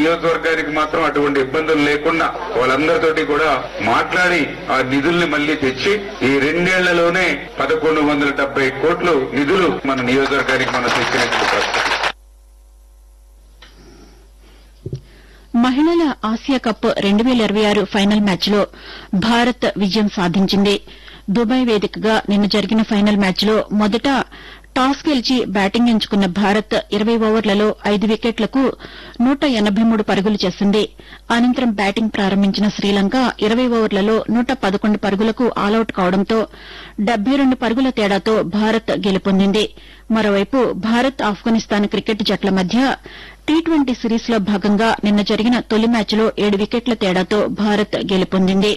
నియోజకవర్గానికి మాత్రం అటువంటి ఇబ్బందులు లేకుండా వాళ్ళందరితోటి కూడా మాట్లాడి ఆ నిధుల్ని మళ్లీ తెచ్చి ఈ 2 ఏళ్లలోనే 1170 కోట్లు నిధులు మన నియోజకవర్గానికి మనం తెచ్చినట్టు పరిస్థితి. మహిళల ఆసియా కప్ 2026 ఫైనల్ మ్యాచ్లో భారత్ విజయం సాధించింది. దుబాయ్ వేదికగా నిన్న జరిగిన ఫైనల్ మ్యాచ్లో మొదట టాస్ గెలిచి బ్యాటింగ్ ఎంచుకున్న భారత్ 20 ఓవర్లలో 5 వికెట్లకు 183 పరుగులు చేసింది. అనంతరం బ్యాటింగ్ ప్రారంభించిన శ్రీలంక 20 ఓవర్లలో 111 పరుగులకు ఆలౌట్ కావడంతో 72 పరుగుల తేడాతో భారత్ గెలుపొందింది. మరోవైపు భారత్ ఆఫ్ఘనిస్తాన్ క్రికెట్ జట్ల మధ్య టీ20 సిరీస్లో భాగంగా నిన్న జరిగిన తొలి మ్యాచ్లో 7 వికెట్ల తేడాతో భారత్ గెలుపొందింది.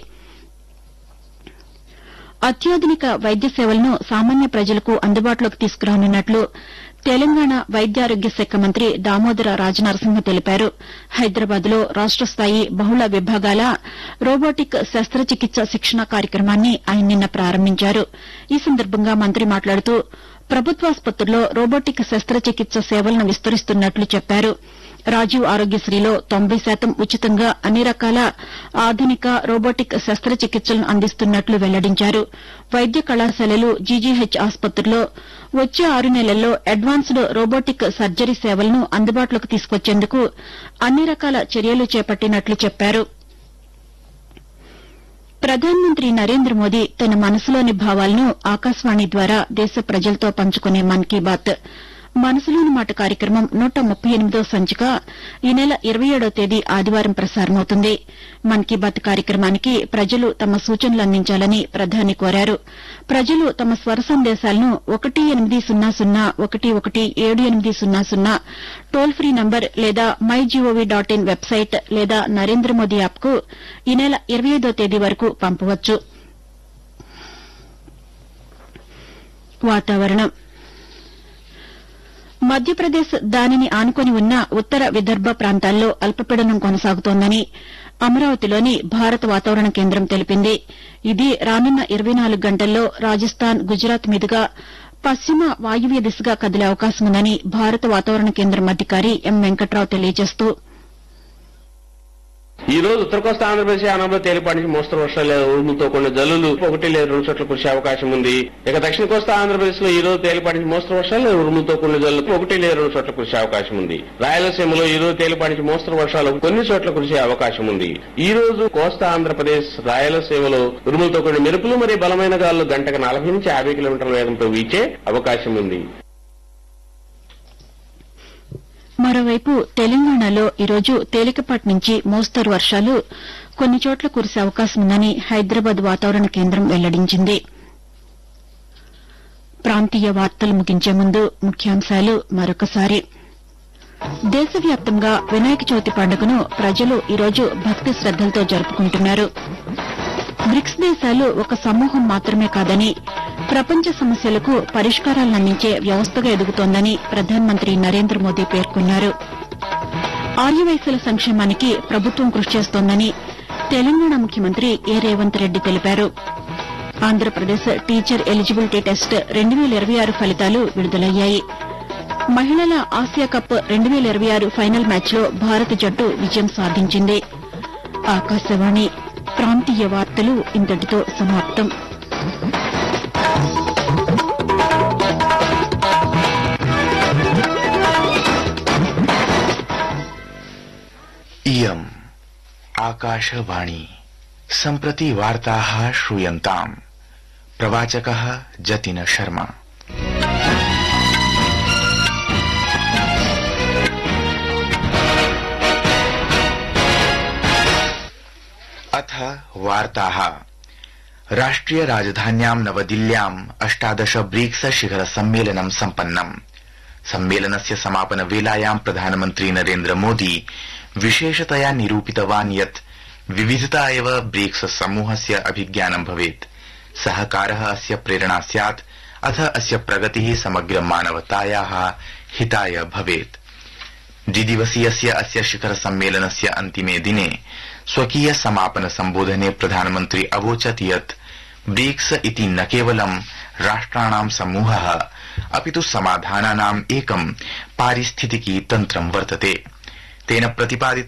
అత్యాధునిక వైద్య సేవలను సామాన్య ప్రజలకు అందుబాటులోకి తీసుకురానున్నట్లు తెలంగాణ వైద్యారోగ్య శాఖ మంత్రి దామోదర రాజనరసింహ తెలిపారు. హైదరాబాద్లో రాష్ట స్థాయి బహుళ విభాగాల రోబోటిక్ శస్త్రచికిత్స శిక్షణ కార్యక్రమాన్ని ఆయన నిన్న ప్రారంభించారు. ఈ సందర్భంగా మంత్రి మాట్లాడుతూ ప్రభుత్వాసుపత్రుల్లో రోబోటిక్ శస్త్రచికిత్స సేవలను విస్తరిస్తున్నట్లు చెప్పారు. రాజీవ్ ఆరోగ్యశ్రీలో 90% ఉచితంగా అన్ని రకాల ఆధునిక రోబోటిక్ శస్త్రచికిత్సలను అందిస్తున్నట్లు వెల్లడించారు. వైద్య కళాశాలలు, జీజీహెచ్ ఆసుపత్రుల్లో వచ్చే 6 నెలల్లో అడ్వాన్స్డ్ రోబోటిక్ సర్జరీ సేవలను అందుబాటులోకి తీసుకొచ్చేందుకు అన్ని రకాల చర్యలు చేపట్టినట్లు చెప్పారు. ప్రధానమంత్రి నరేంద్ర మోదీ తన మనసులోని భావాలను ఆకాశవాణి ద్వారా దేశ ప్రజలతో పంచుకునే మన్ కీ బాత్ మనసులోని మాట కార్యక్రమం 138వ సంచిక ఈ నెల 27వ తేదీ ఆదివారం ప్రసారమవుతుంది. మన్ కీ బాత్ కార్యక్రమానికి ప్రజలు తమ సూచనలు అందించాలని ప్రధాని కోరారు. ప్రజలు తమ స్వర సందేశాలను 180011780 టోల్ ఫ్రీ నంబర్ లేదా MyGov.in వెబ్సైట్ లేదా నరేంద్ర మోదీ యాప్కు ఈ నెల 25వ తేదీ వరకు పంపవచ్చు. వాతావరణం. మధ్యప్రదేశ్ దానిని ఆనుకుని ఉన్న ఉత్తర విదర్భ ప్రాంతాల్లో అల్పపీడనం కొనసాగుతోందని అమరావతిలోని భారత వాతావరణ కేంద్రం తెలిపింది. ఇది రానున్న 24 గంటల్లో రాజస్థాన్, గుజరాత్ మీదుగా పశ్చిమ వాయువ్య దిశగా కదిలే అవకాశముందని భారత వాతావరణ కేంద్రం అధికారి ఎం వెంకట్రావు తెలియజేస్తూ ఈ రోజు ఉత్తర కోస్తా ఆంధ్రప్రదేశ్ యానంలో తేలిపాటి నుంచి మోస్తరు వర్షాలు ఉరుములతో కొన్ని జల్లులు 1 లేదా 2 చోట్ల కురిసే అవకాశం ఉంది. ఇక దక్షిణ కోస్తా ఆంధ్రప్రదేశ్ లో ఈ రోజు తేలిపాటి నుంచి మోస్తరు వర్షాలు ఉరుములతో కొన్ని జల్లులు 1 లేదా 2 చోట్ల కురిసే అవకాశం ఉంది. రాయలసీమలో ఈ రోజు తేలిపాటి నుంచి మోస్తరు వర్షాలు కొన్ని చోట్ల కురిసే అవకాశం ఉంది. ఈ రోజు కోస్తా ఆంధ్రప్రదేశ్, రాయలసీమలో ఉరుములతో కొన్ని మెరుపులు మరియు బలమైన గాలులు గంటకు 40 నుంచి 50 కిలోమీటర్ల వేగంతో వీచే అవకాశం ఉంది. మరోవైపు తెలంగాణలో ఈరోజు తేలికపాటి నుంచి మోస్తరు వర్షాలు కొన్ని చోట్ల కురిసే అవకాశముందని హైదరాబాద్ వాతావరణ కేంద్రం వెల్లడించింది. ప్రాంతీయ వార్తలు ముగించే ముందు ముఖ్యాంశాలు మరొకసారి. దేశవ్యాప్తంగా వినాయక చవితి పండుగను ప్రజలు ఈరోజు భక్తి శ్రద్దలతో జరుపుకుంటున్నారు. బ్రిక్స్ దేశాలు ఒక సమూహం మాత్రమే కాదని ప్రపంచ సమస్యలకు పరిష్కారాలందించే వ్యవస్థగా ఎదుగుతోందని ప్రధానమంత్రి నరేంద్ర మోదీ పేర్కొన్నారు. ఆర్యవైశ్యుల సంక్షేమానికి ప్రభుత్వం కృషి చేస్తోందని తెలంగాణ ముఖ్యమంత్రి ఏ రేవంత్ రెడ్డి తెలిపారు. ఆంధ్రప్రదేశ్ టీచర్ ఎలిజిబిలిటీ టెస్ట్ 2026 ఫలితాలు విడుదలయ్యాయి. మహిళల ఆసియా కప్ 2026 ఫైనల్ మ్యాచ్లో భారత జట్టు విజయం సాధించింది. ఆకాశవాణి ప్రాంతీయ వార్తలు ఇంతటితో సమాప్తం. इयम् आकाशवाणी सम्प्रति वार्ताः श्रूयन्ताम्. प्रवाचकः जतिन शर्मा. अथ वार्ताः. राष्ट्रिय राजधान्यां नवदिल्ल्यां 18 ब्रिक्स शिखर सम्मेलनं सम्पन्नम्. सम्मेलनस्य समापन वेलायां प्रधानमन्त्री नरेन्द्र मोदी विशेषतया निरूपितवान् यत् विविधता एव ब्रिक्स समूहस्य अभिज्ञानं भवेत्. सहकारः अस्य प्रेरणा स्यात् अथ अस्य प्रगतिः समग्र मानवतायाः हिताय भवेत्. द्विदिवसीयस्य अस्य शिखर सम्मेलनस्य अन्तिमे दिने स्वकीय समापन सम्बोधने प्रधानमन्त्री अवोचत् यत् ब्रिक्स इति न केवलं राष्ट्राणां समूहः अपितु समाधानानाम् एकं पारिस्थितिकी तन्त्रं वर्तते. तेन प्रतिपादित